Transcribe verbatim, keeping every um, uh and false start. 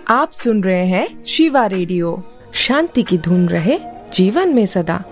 आप सुन रहे हैं शिवा रेडियो। शांति की धुन रहे जीवन में सदा।